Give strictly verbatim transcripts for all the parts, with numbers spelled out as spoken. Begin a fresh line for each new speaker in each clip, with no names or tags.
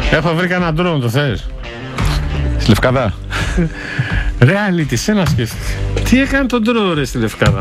Έχω βρει κανένα ντρόν, το θες?
Στη Λευκαδά.
Reality, σε να σκέφτεσαι. Τι έκανε τον ντρόν ρε στη Λευκαδά?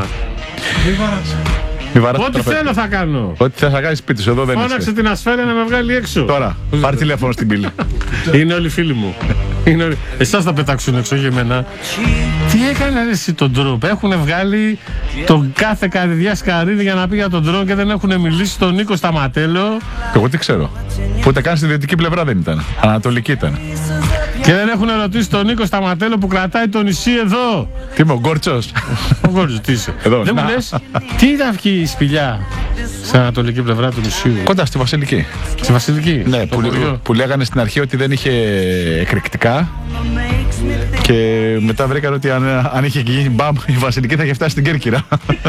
Ό,τι θέλω θα κάνω.
Ό,τι θες να κάνεις σπίτι σου, εδώ δεν είσαι.
Φώναξε την ασφαίρεια να με βγάλει έξω.
Τώρα, πάρε τηλέφωνο στην πύλη.
Είναι όλοι φίλοι μου. Είναι όλοι... Εσάς θα πετάξουν έξω για μένα. Τι έκανε ρε εσύ τον ντρόν? Έχουν βγάλει τον κάθε καρδιά σκαρίδι για να πει για τον ντρόν και δεν έχουν μιλήσει στον Νίκο Σταματέλο.
Εγώ τι ξέρω. Ούτε καν στη δυτική πλευρά δεν ήταν. Ανατολική ήταν.
Και δεν έχουν ρωτήσει τον Νίκο Σταματέλο που κρατάει το νησί εδώ.
Τι είμαι, ο Γκόρτσος?
Ο Γκόρτσος, τι είσαι?
Εδώ,
δεν
να.
μου λες, τι ήταν αυτή η σπηλιά στην ανατολική πλευρά του νησιού?
Κοντά στη Βασιλική.
Στη Βασιλική.
Ναι, που, που λέγανε στην αρχή ότι δεν είχε εκρηκτικά. Και μετά βρήκαν ότι αν, αν είχε γίνει μπαμ, η Βασιλική θα είχε φτάσει στην Κέρκυρα.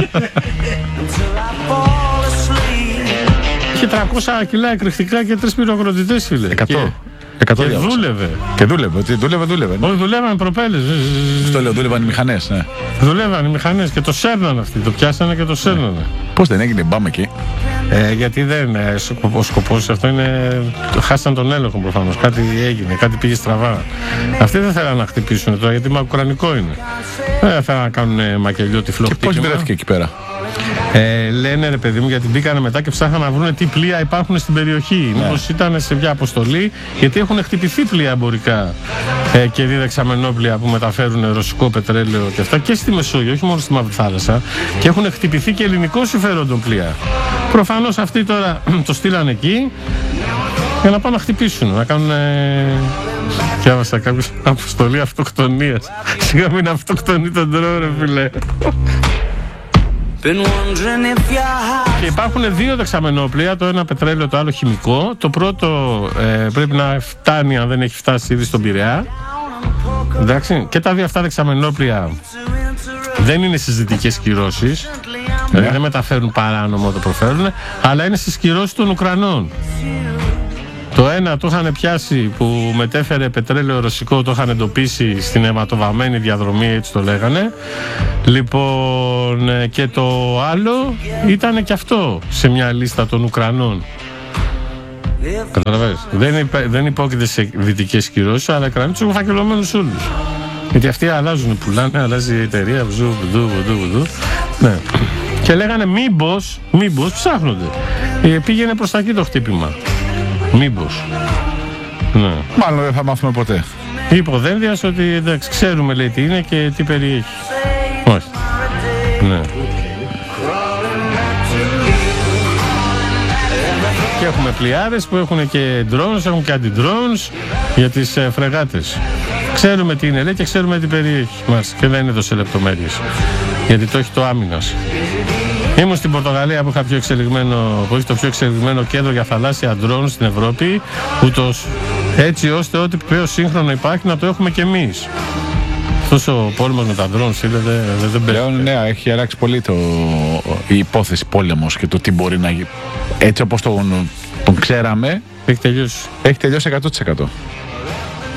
Είχε τριακόσια κιλά εκρηκτικά και τρεις πυροκροτητές, φίλε.
εκατό.
Και...
εκατό
Και δούλευε.
Και δούλευε, ότι δούλευε, δούλευε. Ναι.
Όχι, δουλεύαν προπέλες.
Αυτό λέω, δούλευαν οι μηχανές, ναι.
Δουλεύαν οι μηχανές και το σέρναν αυτοί. Το πιάσανε και το σέρνανε. Ναι.
Πώς δεν έγινε μπαμ εκεί?
Ε, γιατί δεν. Ε, ο σκοπός αυτό είναι. Χάσαν τον έλεγχο προφανώς. Κάτι έγινε, κάτι πήγε στραβά. Αυτοί δεν θέλαν να χτυπήσουν τώρα γιατί μακρανικό είναι. Δεν θέλαν να κάνουν μακελιό τυφλό χτύπημα.
Και πώς βρέθηκε εκεί πέρα?
Ε, λένε ρε παιδί μου, γιατί μπήκανε μετά και ψάχναν να βρουν τι πλοία υπάρχουν στην περιοχή. Ναι. Μήπως ήταν σε μια αποστολή, γιατί έχουν χτυπηθεί πλοία εμπορικά ε, και διδεξαμενόπλοια που μεταφέρουν ρωσικό πετρέλαιο και αυτά και στη Μεσόγειο, όχι μόνο στη Μαύρη Θάλασσα. Και έχουν χτυπηθεί και ελληνικό συμφέροντο πλοία. Προφανώς αυτοί τώρα το στείλαν εκεί για να πάνε να χτυπήσουν, να κάνουν. Ε, διάβασα κάποια αποστολή αυτοκτονίας. Σιγά μην αυτοκτονεί τον ντρόν, ρε φίλε. Και υπάρχουν δύο δεξαμενόπλοια, το ένα πετρέλαιο, το άλλο χημικό. Το πρώτο ε, πρέπει να φτάνει, αν δεν έχει φτάσει ήδη στον Πειραιά. Εντάξει. Και τα δύο αυτά δεξαμενόπλοια δεν είναι στις δυτικές κυρώσεις. Δηλαδή δεν μεταφέρουν παράνομο, το προφέρουν, αλλά είναι στις κυρώσεις των Ουκρανών. Το ένα το είχαν πιάσει που μετέφερε πετρέλαιο ρωσικό, το είχαν εντοπίσει στην αιματοβαμμένη διαδρομή, έτσι το λέγανε. Λοιπόν, και το άλλο ήταν και αυτό σε μια λίστα των Ουκρανών. Καταλαβαίνεις. Δεν, υπά, δεν υπόκειται σε δυτικές κυρώσεις, αλλά κρατούν τους φακελωμένους όλους. Γιατί αυτοί αλλάζουν, πουλάνε, αλλάζει η εταιρεία, βουζού, βουδού, βουδού, βουδού. Ναι. Και λέγανε μήπως, μήπως ψάχνονται. Ε, πήγαινε προς τα εκεί το χτύπημα. Μήπως. Ναι.
Μάλλον δεν θα μάθουμε ποτέ.
Είπε ο Δένδιας ότι εντάξει, ξέρουμε λέει τι είναι και τι περιέχει. Όχι. Ναι. Και έχουμε πλοιάρες που έχουν και drones, έχουν και αντι-drones για τις ε, φρεγάτες. Ξέρουμε τι είναι λέει και ξέρουμε τι περιέχει μας και δεν έδωσε λεπτομέρειες. Γιατί το έχει το άμυνας. Ήμουν στην Πορτογαλία που είχα πιο εξελιγμένο, που έχει το πιο εξελιγμένο κέντρο για θαλάσσια ντρόουν στην Ευρώπη, ούτως έτσι ώστε ό,τι πιο σύγχρονο υπάρχει να το έχουμε κι εμείς. Αυτός ο πόλεμος με τα ντρόουν, φίλε, δεν δε, δε
Πλέον, ναι, έχει αλλάξει πολύ το, η υπόθεση πόλεμος και το τι μπορεί να γίνει. Έτσι όπως τον, τον ξέραμε,
έχει τελειώσει.
Έχει τελειώσει εκατό τοις εκατό.